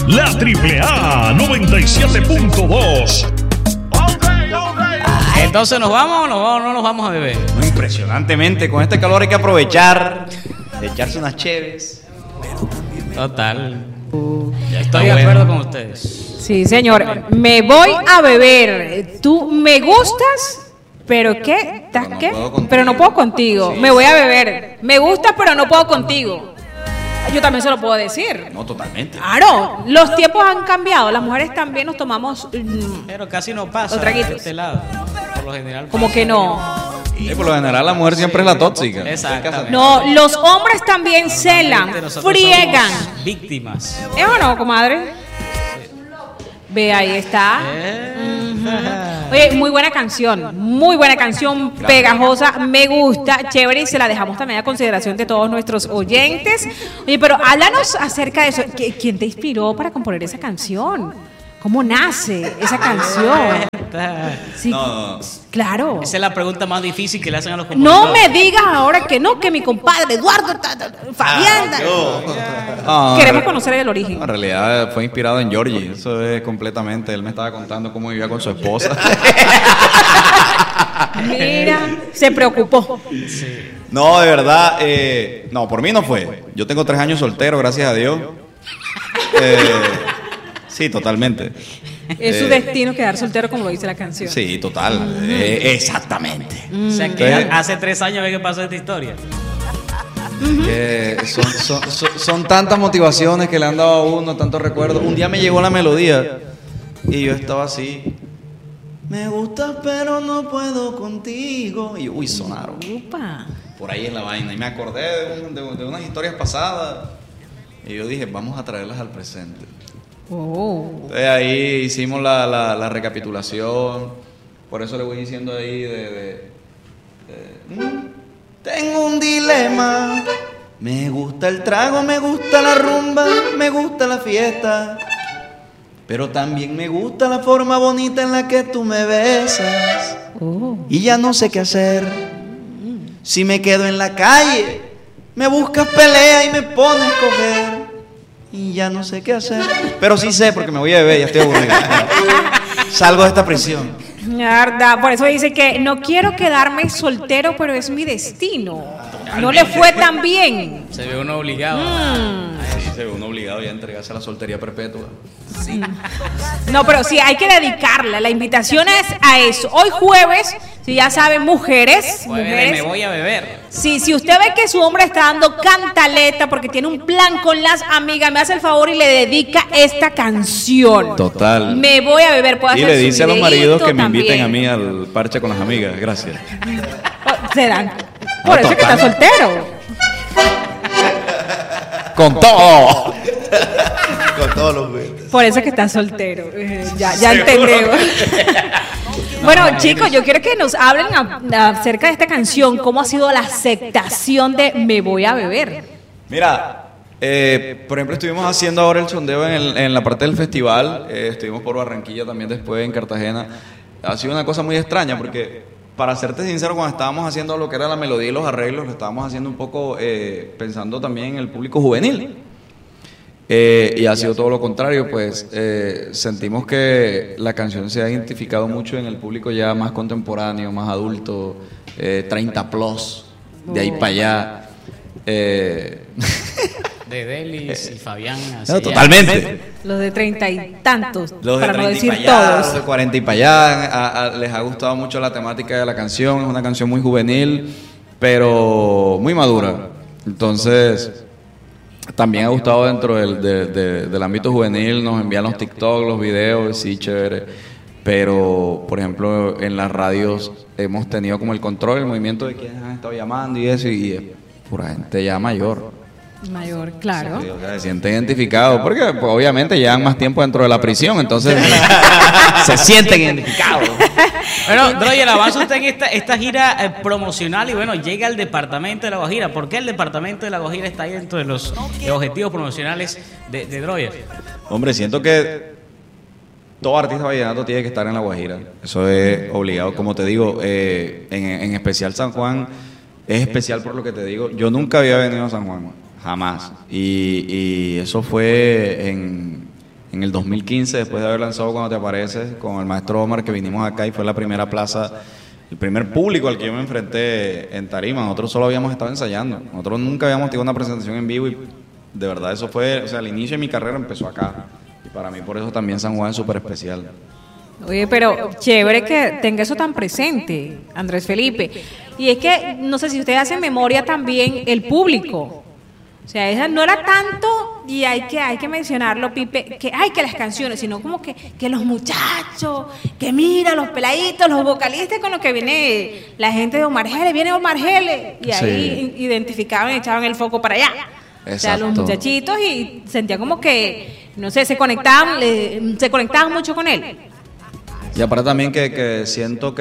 La AAA 97.2. Entonces, ¿nos vamos o no nos vamos a beber? No, impresionantemente, con este calor hay que aprovechar de echarse unas cheves. Total. Estoy de acuerdo con ustedes. Sí, señor. Me voy a beber. Tú me gustas, pero ¿qué? ¿Estás Pero no qué? puedo contigo. Pero no puedo contigo. Sí. Me voy a beber. Me gustas, pero no puedo contigo. Yo también se lo puedo decir. No, totalmente. Claro, los tiempos han cambiado. Las mujeres también nos tomamos. Pero casi no pasa Los traguitos. de este lado. Por lo general. Como pasa. que no. Y por lo general la mujer siempre es la tóxica. Exactamente. No, los hombres también celan, Nosotros friegan. somos víctimas. ¿Es o no, comadre? Ve, ahí está. Oye, muy buena canción, pegajosa, me gusta, chévere, y se la dejamos también a consideración de todos nuestros oyentes. Oye, pero háblanos acerca de eso. ¿Quién te inspiró para componer esa canción? ¿Cómo nace esa canción? Sí, No. claro. Esa es la pregunta más difícil que le hacen a los compositores. No me digas ahora que no, que mi compadre Eduardo, Fabián. Queremos conocer el origen. En realidad fue inspirado en Georgie. Eso es completamente. Él me estaba contando cómo vivía con su esposa. Mira, se preocupó. No, de verdad. No, por mí no fue. Yo tengo 3 años soltero, gracias a Dios. Sí, totalmente. Es su destino quedar soltero, como lo dice la canción. Sí, total. Exactamente. O sea que hace 3 años ve que pasó esta historia. Son tantas motivaciones que le han dado a uno, tantos recuerdos. Un día me llegó la melodía y yo estaba así. Me gustas pero no puedo contigo. Y uy, sonaron. Upa. Por ahí en la vaina. Y me acordé de unas historias pasadas. Y yo dije, vamos a traerlas al presente. Oh. Entonces ahí hicimos la recapitulación. Por eso le voy diciendo ahí tengo un dilema. Me gusta el trago, me gusta la rumba, me gusta la fiesta. Pero también me gusta la forma bonita en la que tú me besas. Y ya no sé qué hacer. Si me quedo en la calle, me buscas pelea y me pones a escoger. Y ya no sé qué hacer. Pero sí sé porque me voy a beber, ya estoy aburrido. Salgo de esta prisión. Mierda, por eso dice que no quiero quedarme soltero, pero es mi destino. No le fue tan bien. Se ve uno obligado. Sí, se ve uno obligado ya a entregarse a la soltería perpetua. No, pero sí, hay que dedicarla. La invitación es a eso. Hoy jueves, si ya saben, mujeres. Me voy a beber. Sí, si usted ve que su hombre está dando cantaleta porque tiene un plan con las amigas, me hace el favor y le dedica esta canción. Total. Me voy a beber. Puedo Y hacer le su dice a los videíto maridos que me también. inviten a mí al parche con las amigas. Gracias. Se dan. Por eso es que está total. soltero. Con todo. Con todos los besos. Por eso es que está soltero. Ya entendemos. Bueno, chicos, yo quiero que nos hablen acerca de esta canción. ¿Cómo ha sido la aceptación de Me Voy a Beber? Mira, por ejemplo, estuvimos haciendo ahora el sondeo en la parte del festival. Estuvimos por Barranquilla también después, en Cartagena. Ha sido una cosa muy extraña porque, para serte sincero, cuando estábamos haciendo lo que era la melodía y los arreglos, lo estábamos haciendo un poco pensando también en el público juvenil. Y ha sido todo lo contrario, pues sentimos que la canción se ha identificado mucho en el público ya más contemporáneo, más adulto, 30 plus, de ahí para allá. De Delis y Fabián. Así No, totalmente. Los de 30 y tantos, Los de para no 30 y decir para allá, los de todos. 40 y para allá, les ha gustado mucho la temática de la canción. Es una canción muy juvenil, pero muy madura. Entonces, también ha gustado dentro del ámbito juvenil. Nos envían los TikTok, los videos, sí, chévere. Pero, por ejemplo, en las radios hemos tenido como el control, el movimiento de quienes han estado llamando y eso, y es pura gente ya mayor. Mayor, claro. Sí, o sea, se siente identificado, porque pues, obviamente llevan más tiempo dentro de la prisión, entonces se sienten identificados. Bueno, Droyer, avanza usted en esta gira promocional y bueno, llega al departamento de La Guajira. ¿Por qué el departamento de La Guajira está ahí dentro de los objetivos promocionales de Droyer? Hombre, siento que todo artista vallenato tiene que estar en La Guajira. Eso es obligado. Como te digo, en especial San Juan es especial por lo que te digo. Yo nunca había venido a San Juan, jamás. Y eso fue en en el 2015, después de haber lanzado Cuando Te Apareces, con el maestro Omar, que vinimos acá y fue la primera plaza, el primer público al que yo me enfrenté en tarima. Nosotros solo habíamos estado ensayando, nosotros nunca habíamos tenido una presentación en vivo y de verdad eso fue, o sea, el inicio de mi carrera empezó acá. Y para mí por eso también San Juan es súper especial. Oye, pero chévere que tenga eso tan presente, Andrés Felipe. Y es que, no sé si ustedes hacen memoria también, el público. O sea, esa no era tanto, y hay que mencionarlo, Pipe, que las canciones, sino como que los muchachos, que mira, los peladitos, los vocalistas con los que viene la gente de Omar Geles, viene Omar Geles, y ahí identificaban, echaban el foco para allá. Exacto. O sea, los muchachitos, y sentía como que, no sé, se conectaban mucho con él. Y aparte también que siento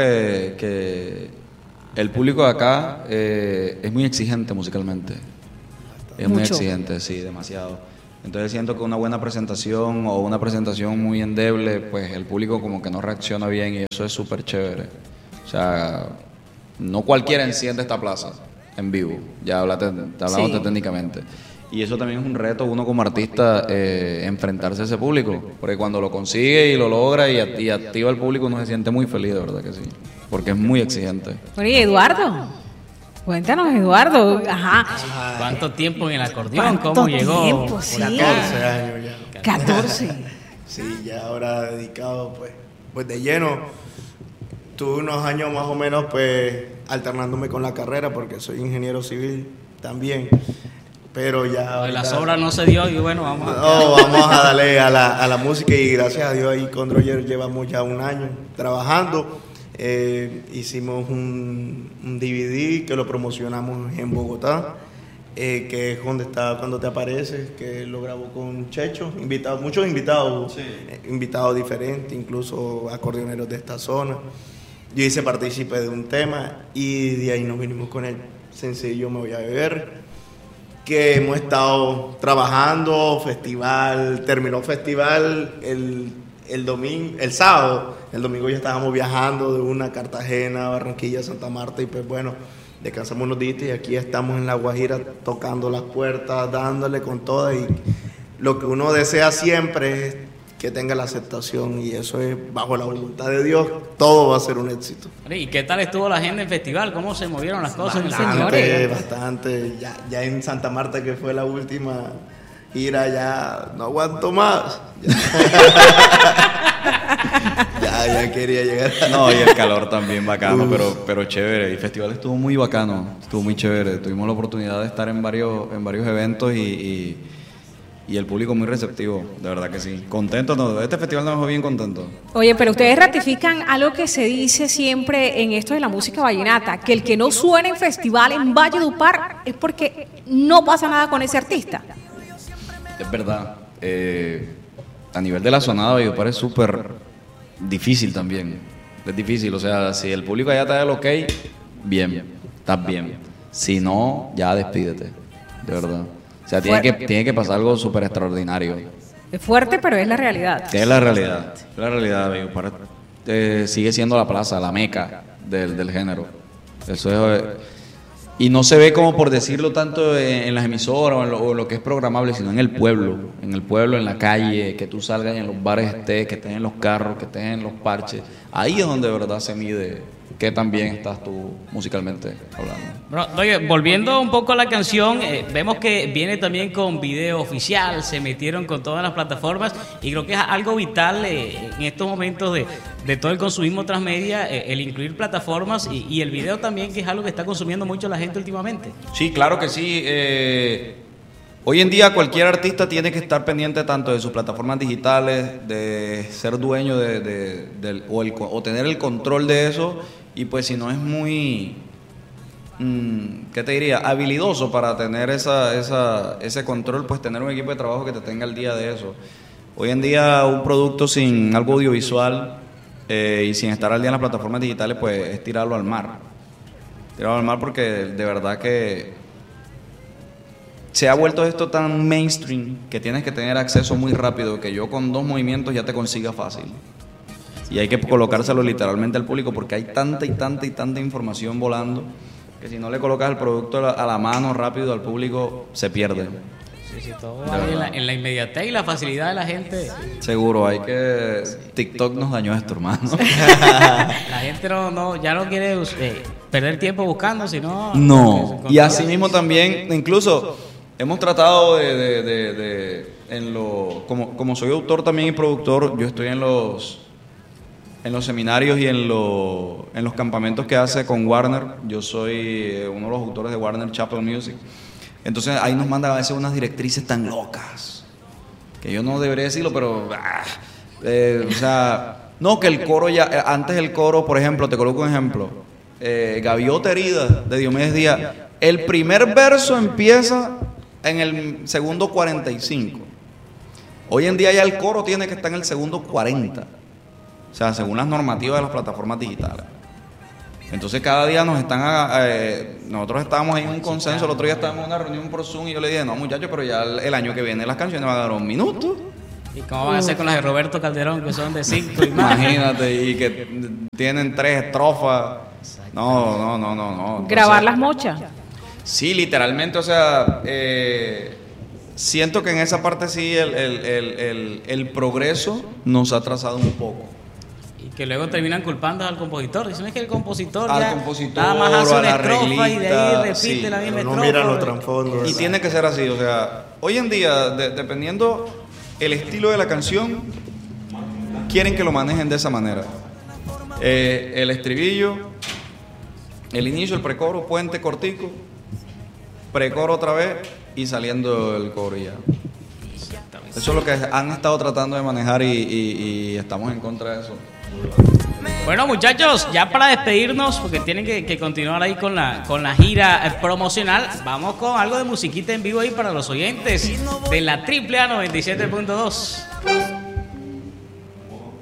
que el público de acá es muy exigente musicalmente. Es muy exigente, sí, demasiado. Entonces siento que una buena presentación o una presentación muy endeble, pues el público como que no reacciona bien y eso es súper chévere. O sea, no cualquiera enciende esta plaza en vivo, ya hablamos técnicamente. Y eso también es un reto uno como artista, enfrentarse a ese público, porque cuando lo consigue y lo logra y activa el público uno se siente muy feliz, de verdad que sí, porque es muy exigente. Oye, Eduardo, cuéntanos, Eduardo, ajá. ¿Cuánto tiempo en el acordeón? ¿Cómo llegó? Tiempo, sí. 14 años ya. 14. Sí, ya ahora dedicado pues de lleno. Tuve unos años más o menos pues alternándome con la carrera porque soy ingeniero civil también. Pero ya La sobra no se dio y bueno, vamos a darle a la música y gracias a Dios ahí con Droyer llevamos ya un año trabajando. Hicimos un DVD que lo promocionamos en Bogotá, que es donde está Cuando Te Apareces, que lo grabó con Checho, muchos invitados, sí. Invitados diferentes, incluso acordeoneros de esta zona. Yo hice partícipe de un tema y de ahí nos vinimos con el sencillo Me Voy a Beber, que hemos estado trabajando, terminó festival el sábado, el domingo ya estábamos viajando de una Cartagena, Barranquilla, Santa Marta y pues bueno, descansamos unos días y aquí estamos en La Guajira tocando las puertas, dándole con todas y lo que uno desea siempre es que tenga la aceptación y eso es bajo la voluntad de Dios, todo va a ser un éxito. ¿Y qué tal estuvo la agenda en festival? ¿Cómo se movieron las cosas? Bastante. Ya en Santa Marta, que fue la última gira, ya no aguanto más. Ya quería llegar. No, y el calor también bacano, pero chévere. El festival estuvo muy bacano, estuvo muy chévere. Tuvimos la oportunidad de estar en varios eventos y el público muy receptivo, de verdad que sí. Contento, no, este festival nos dejó bien contento. Oye, pero ustedes ratifican algo que se dice siempre en esto de la música vallenata, que el que no suena en festival en Valledupar es porque no pasa nada con ese artista. Es verdad. A nivel de la sonada, Valledupar es súper difícil también. Es difícil, o sea, si el público allá te da el ok, bien, estás bien. Si no, ya despídete, de verdad. O sea, tiene que pasar algo súper extraordinario. Es fuerte, pero es la realidad. Es la realidad. Valledupar sigue siendo la plaza, la meca del género. Eso es. Y no se ve como por decirlo tanto en las emisoras o en lo que es programable, sino en el pueblo, en la calle, que tú salgas y en los bares estés, que estés en los carros, que estés en los parches. Ahí es donde de verdad se mide qué tan bien estás tú musicalmente hablando. Bueno, oye, volviendo un poco a la canción, vemos que viene también con video oficial, se metieron con todas las plataformas y creo que es algo vital en estos momentos de todo el consumismo transmedia, el incluir plataformas y el video también, que es algo que está consumiendo mucho la gente últimamente. Sí, claro que sí. Hoy en día cualquier artista tiene que estar pendiente tanto de sus plataformas digitales, de ser dueño o tener el control de eso, y pues si no es muy, ¿qué te diría? Habilidoso para tener ese control, pues tener un equipo de trabajo que te tenga al día de eso. Hoy en día un producto sin algo audiovisual y sin estar al día en las plataformas digitales, pues es tirarlo al mar. Tirarlo al mar porque de verdad que se ha vuelto esto tan mainstream que tienes que tener acceso muy rápido, que yo con 2 movimientos ya te consiga fácil. Y hay que colocárselo literalmente al público porque hay tanta información volando que si no le colocas el producto a la mano rápido al público se pierde. Sí, todo ahí en la inmediatez y la facilidad de la gente. Seguro, TikTok nos dañó esto, hermano. La gente ya no quiere perder tiempo buscando, sino... No, y así mismo también, incluso hemos tratado como soy autor también y productor, yo estoy en los seminarios y en los campamentos que hace con Warner. Yo soy uno de los autores de Warner Chappell Music. Entonces ahí nos mandan a veces unas directrices tan locas que yo no debería decirlo, pero o sea, no, que el coro ya antes el coro, por ejemplo, te coloco un ejemplo, Gaviota Herida de Diomedes Díaz, el primer verso empieza en el segundo 45. Hoy en día ya el coro tiene que estar en el segundo 40, o sea, según las normativas de las plataformas digitales. Entonces cada día nosotros estábamos ahí en un consenso. El otro día estábamos en una reunión por Zoom y yo le dije, no muchachos, pero ya el año que viene las canciones van a dar 1 minuto. ¿Y cómo van a hacer con las de Roberto Calderón, que son de 5 y más? Imagínate, y que tienen 3 estrofas. No. Entonces, Grabar las mochas. Sí, literalmente, o sea, siento que en esa parte sí el progreso nos ha atrasado un poco. Que luego terminan culpando al compositor. Dicen es que el compositor al ya compositor, nada más hace al una estrofa y de ahí arreglista, repite sí, la misma no estrofa. miran los trasfondos. Y tiene que ser así, o sea, hoy en día, dependiendo el estilo de la canción, quieren que lo manejen de esa manera. El estribillo, el inicio, el precoro, puente cortico, precoro otra vez y saliendo el coro y ya. Eso es lo que han estado tratando de manejar y estamos en contra de eso. Bueno, muchachos, ya para despedirnos, porque tienen que continuar ahí con la gira promocional, vamos con algo de musiquita en vivo ahí para los oyentes de la AAA 97.2.